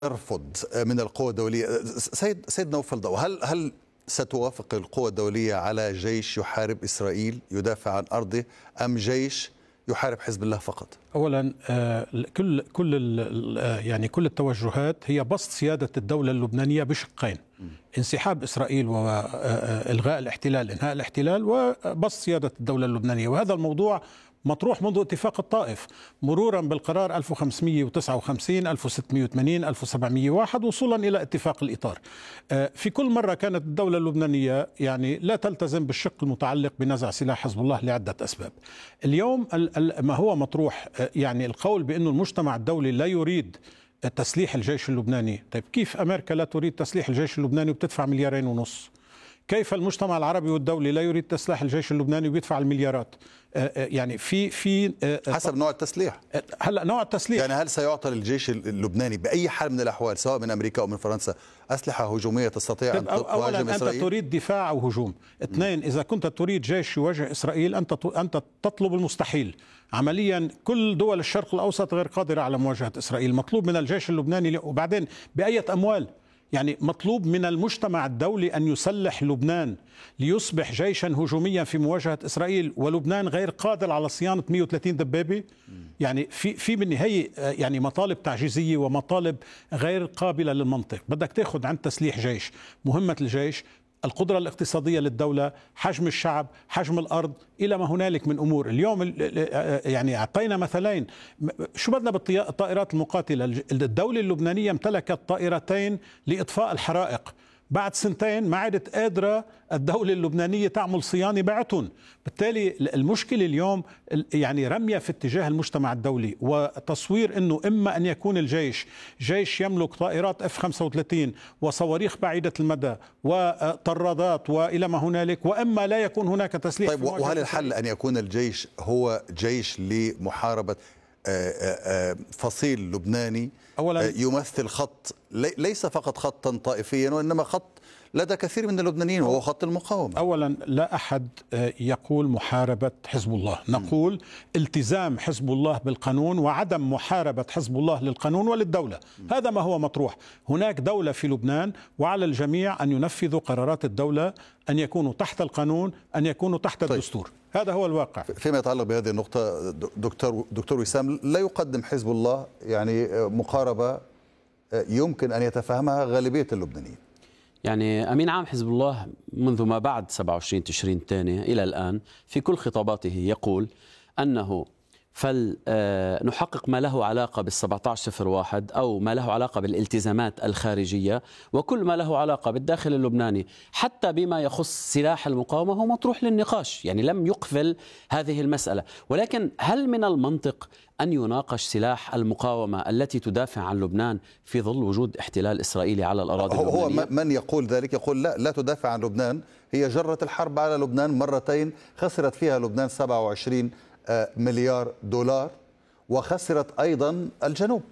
يرفض من القوى الدولية. سيد نوفل ضوء، هل ستوافق القوى الدولية على جيش يحارب إسرائيل يدافع عن أرضه، أم جيش يحارب حزب الله فقط؟ اولا كل التوجهات هي بسط سيادة الدولة اللبنانية بشقين: انسحاب إسرائيل وإلغاء الاحتلال، إنهاء الاحتلال، وبسط سيادة الدولة اللبنانية. وهذا الموضوع مطروح منذ اتفاق الطائف، مرورا بالقرار 1559 1680 1701 وصولا إلى اتفاق الإطار. في كل مرة كانت الدولة اللبنانية لا تلتزم بالشق المتعلق بنزع سلاح حزب الله لعدة أسباب. اليوم ما هو مطروح القول بأن المجتمع الدولي لا يريد تسليح الجيش اللبناني. طيب كيف أمريكا لا تريد تسليح الجيش اللبناني وبتدفع 2.5 مليار؟ كيف المجتمع العربي والدولي لا يريد تسليح الجيش اللبناني وبيدفع المليارات؟ في حسب نوع التسليح. هلا نوع التسليح، هل سيعطى للجيش اللبناني بأي حال من الأحوال سواء من أمريكا أو من فرنسا أسلحة هجومية تستطيع أن تهاجم إسرائيل؟ أنت تريد دفاع أو هجوم. اثنين، إذا كنت تريد جيش يواجه إسرائيل أنت تطلب المستحيل. عمليا كل دول الشرق الأوسط غير قادرة على مواجهة إسرائيل. مطلوب من الجيش اللبناني، وبعدين بأية أموال؟ مطلوب من المجتمع الدولي أن يسلح لبنان ليصبح جيشا هجوميا في مواجهة إسرائيل، ولبنان غير قادر على صيانة 130 دبابة. في بالنهاية مطالب تعجيزية ومطالب غير قابلة للمنطق. بدك تأخذ عن تسليح جيش. مهمة الجيش القدرة الاقتصادية للدولة، حجم الشعب، حجم الأرض، إلى ما هنالك من أمور. اليوم أعطينا مثلين. شو بدنا بالطائرات المقاتلة؟ الدولة اللبنانية امتلكت طائرتين لإطفاء الحرائق. بعد 2 ما عادت قادرة الدولة اللبنانية تعمل صيانة بعتن. بالتالي المشكلة اليوم رمية في اتجاه المجتمع الدولي، وتصوير أنه إما أن يكون الجيش جيش يملك طائرات F-35 وصواريخ بعيدة المدى وطرادات وإلى ما هنالك، وإما لا يكون هناك تسليح. طيب، وهل الحل أن يكون الجيش هو جيش لمحاربة فصيل لبناني يمثل خط ليس فقط خطا طائفيا وإنما خط لدى كثير من اللبنانيين وهو خط المقاومة؟ أولا، لا أحد يقول محاربة حزب الله، نقول التزام حزب الله بالقانون وعدم محاربة حزب الله للقانون وللدولة. هذا ما هو مطروح. هناك دولة في لبنان، وعلى الجميع أن ينفذوا قرارات الدولة، أن يكونوا تحت القانون، أن يكونوا تحت الدستور. هذا هو الواقع. فيما يتعلق بهذه النقطة، دكتور وسام، لا يقدم حزب الله مقاربة يمكن أن يتفهمها غالبية اللبنانيين؟ أمين عام حزب الله منذ ما بعد 27 تشرين الثاني إلى الآن في كل خطاباته يقول أنه فلنحقق ما له علاقة بال1701 أو ما له علاقة بالالتزامات الخارجية، وكل ما له علاقة بالداخل اللبناني حتى بما يخص سلاح المقاومة هو مطروح للنقاش. لم يقفل هذه المسألة. ولكن هل من المنطق أن يناقش سلاح المقاومة التي تدافع عن لبنان في ظل وجود احتلال إسرائيلي على الأراضي اللبنانية؟ هو من يقول ذلك يقول لا تدافع عن لبنان، هي جرت الحرب على لبنان مرتين، خسرت فيها لبنان 27 مليار دولار، وخسرت أيضا الجنوب.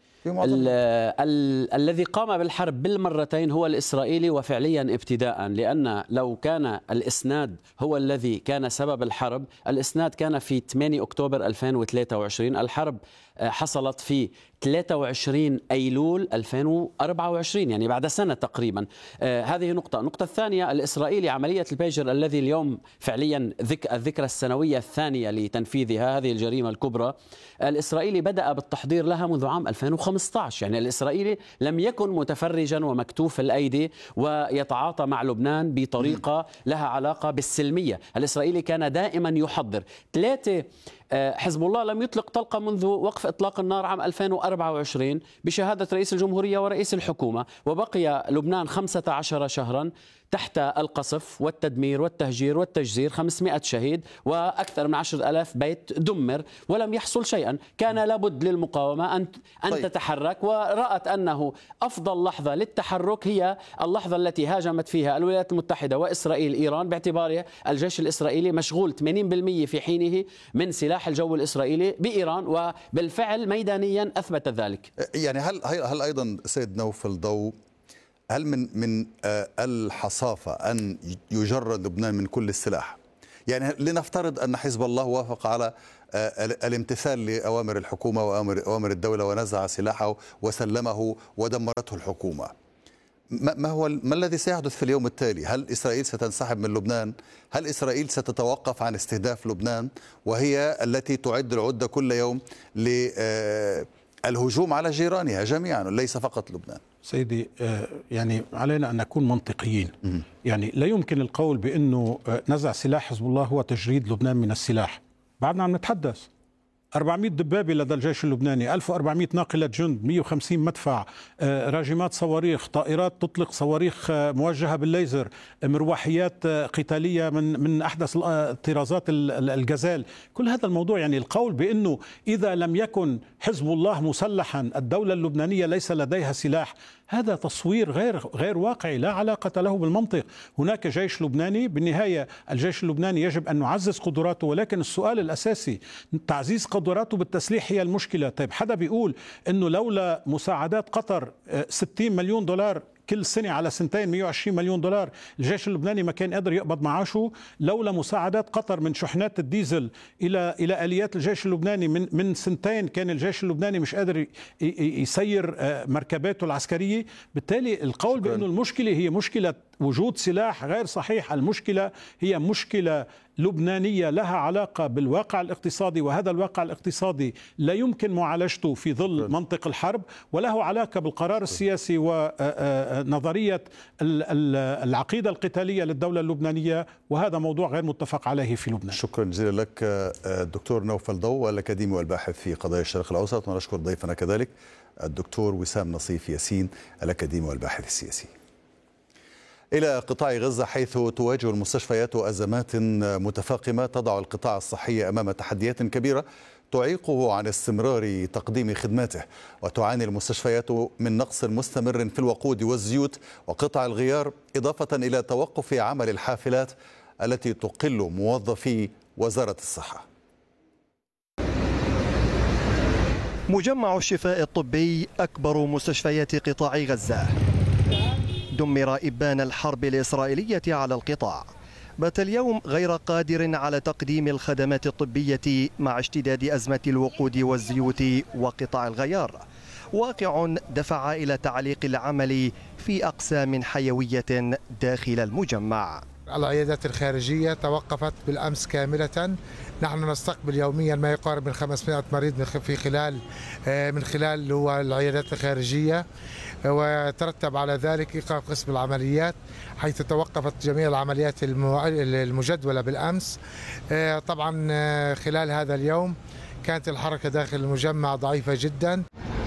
الذي قام بالحرب بالمرتين هو الإسرائيلي، وفعليا ابتداء، لأن لو كان الإسناد هو الذي كان سبب الحرب، الإسناد كان في 8 أكتوبر 2023. الحرب حصلت في 23 أيلول 2024، بعد سنة تقريبا. هذه نقطة. النقطة الثانية، الإسرائيلي عملية البيجر الذي اليوم فعليا الذكرى السنوية الثانية لتنفيذها، هذه الجريمة الكبرى، الإسرائيلي بدأ بالتحضير لها منذ عام 2015. الإسرائيلي لم يكن متفرجا ومكتوف الأيدي ويتعاطى مع لبنان بطريقة لها علاقة بالسلمية. الإسرائيلي كان دائما يحضر. 3، حزب الله لم يطلق طلقة منذ وقف إطلاق النار عام 2024 بشهادة رئيس الجمهورية ورئيس الحكومة، وبقي لبنان 15 شهرا تحت القصف والتدمير والتهجير والتجزير. 500 شهيد وأكثر من 10,000 بيت دمر ولم يحصل شيئا. كان لابد للمقاومة أن تتحرك، ورأت أنه أفضل لحظة للتحرك هي اللحظة التي هاجمت فيها الولايات المتحدة وإسرائيل إيران، باعتباره الجيش الإسرائيلي مشغول 80% في حينه من سلاح الجو الإسرائيلي بإيران، وبالفعل ميدانيا أثبت ذلك. هل أيضا سيد نوفل ضوء، هل من الحصافة أن يجرد لبنان من كل السلاح؟ يعني لنفترض أن حزب الله وافق على الامتثال لأوامر الحكومة وأوامر الدولة ونزع سلاحه وسلمه ودمرته الحكومة، ما الذي سيحدث في اليوم التالي؟ هل إسرائيل ستنسحب من لبنان؟ هل إسرائيل ستتوقف عن استهداف لبنان وهي التي تعد العدة كل يوم للهجوم على جيرانها جميعا وليس فقط لبنان؟ سيدي، يعني علينا أن نكون منطقيين. يعني لا يمكن القول بأنه نزع سلاح حزب الله هو تجريد لبنان من السلاح. بعدنا عم نتحدث 400 دبابة لدى الجيش اللبناني، 1400 ناقلة جند، 150 مدفع، راجمات صواريخ، طائرات تطلق صواريخ موجهة بالليزر، مروحيات قتالية من أحدث طرازات الجزال. كل هذا الموضوع، يعني القول بأنه إذا لم يكن حزب الله مسلحا الدولة اللبنانية ليس لديها سلاح، هذا تصوير غير واقعي، لا علاقة له بالمنطق. هناك جيش لبناني، بالنهاية الجيش اللبناني يجب أن نعزز قدراته، ولكن السؤال الأساسي تعزيز قدراته بالتسليح هي المشكلة. طيب حدا بيقول أنه لولا مساعدات قطر 60 مليون دولار كل سنة على سنتين 120 مليون دولار الجيش اللبناني ما كان قادر يقبض معاشه؟ لولا مساعدات قطر من شحنات الديزل إلى آليات الجيش اللبناني من سنتين كان الجيش اللبناني مش قادر يسير مركباته العسكرية. بالتالي القول بأنه المشكلة هي مشكلة وجود سلاح غير صحيح. المشكلة هي مشكلة لبنانية لها علاقة بالواقع الاقتصادي، وهذا الواقع الاقتصادي لا يمكن معالجته في ظل منطق الحرب، وله علاقة بالقرار السياسي ونظرية العقيدة القتالية للدولة اللبنانية، وهذا موضوع غير متفق عليه في لبنان. شكرا جزيلا لك الدكتور نوفل ضو، الأكاديمي والباحث في قضايا الشرق الأوسط، ونشكر ضيفنا كذلك الدكتور وسام نصيف ياسين، الأكاديمي والباحث السياسي. إلى قطاع غزة، حيث تواجه المستشفيات أزمات متفاقمة تضع القطاع الصحي أمام تحديات كبيرة تعيقه عن استمرار تقديم خدماته، وتعاني المستشفيات من نقص مستمر في الوقود والزيوت وقطع الغيار، إضافة إلى توقف عمل الحافلات التي تقل موظفي وزارة الصحة. مجمع الشفاء الطبي أكبر مستشفيات قطاع غزة دمر إبان الحرب الإسرائيلية على القطاع. بات اليوم غير قادر على تقديم الخدمات الطبية مع اشتداد أزمة الوقود والزيوت وقطاع الغيار، واقع دفع إلى تعليق العمل في أقسام حيوية داخل المجمع. العيادات الخارجية توقفت بالأمس كاملة. نحن نستقبل يوميا ما يقارب من 500 مريض من خلال هو العيادات الخارجية، وترتب على ذلك إيقاف قسم العمليات، حيث توقفت جميع العمليات المجدولة بالأمس. طبعا خلال هذا اليوم كانت الحركة داخل المجمع ضعيفة جدا.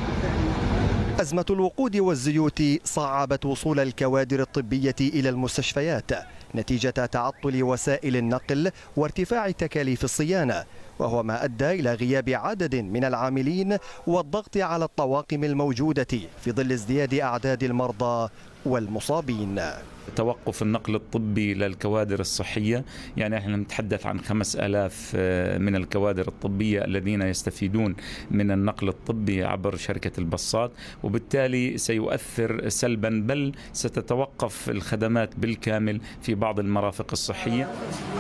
أزمة الوقود والزيوت صعبت وصول الكوادر الطبية إلى المستشفيات نتيجة تعطل وسائل النقل وارتفاع تكاليف الصيانة، وهو ما أدى إلى غياب عدد من العاملين والضغط على الطواقم الموجودة في ظل ازدياد أعداد المرضى والمصابين. توقف النقل الطبي للكوادر الصحية، يعني احنا نتحدث عن 5000 من الكوادر الطبية الذين يستفيدون من النقل الطبي عبر شركة البساط، وبالتالي سيؤثر سلبا، بل ستتوقف الخدمات بالكامل في بعض المرافق الصحية.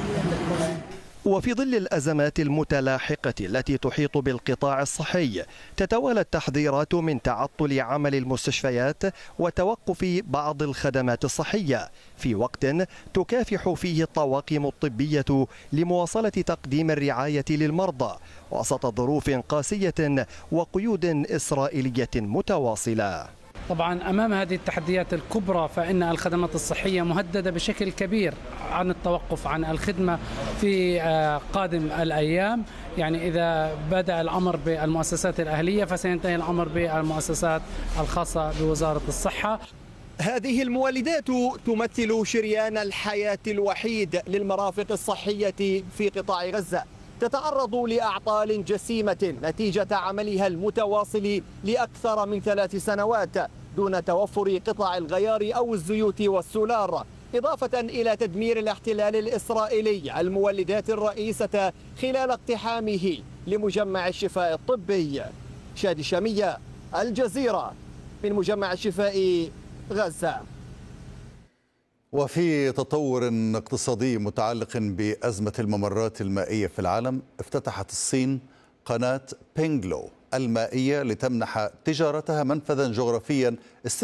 وفي ظل الأزمات المتلاحقة التي تحيط بالقطاع الصحي، تتوالى التحذيرات من تعطل عمل المستشفيات وتوقف بعض الخدمات الصحية في وقت تكافح فيه الطواقم الطبية لمواصلة تقديم الرعاية للمرضى وسط ظروف قاسية وقيود إسرائيلية متواصلة. طبعا أمام هذه التحديات الكبرى فإن الخدمات الصحية مهددة بشكل كبير عن التوقف عن الخدمة في قادم الأيام. يعني إذا بدأ الأمر بالمؤسسات الأهلية فسينتهي الأمر بالمؤسسات الخاصة بوزارة الصحة. هذه المولدات تمثل شريان الحياة الوحيد للمرافق الصحية في قطاع غزة، تتعرض لأعطال جسيمة نتيجة عملها المتواصل لأكثر من 3 سنوات دون توفر قطع الغيار أو الزيوت والسولار، إضافة إلى تدمير الاحتلال الإسرائيلي المولدات الرئيسة خلال اقتحامه لمجمع الشفاء الطبي. شادي شامية، الجزيرة، من مجمع الشفاء غزة. وفي تطور اقتصادي متعلق بأزمة الممرات المائية في العالم، افتتحت الصين قناة بينغلو المائية لتمنح تجارتها منفذا جغرافيا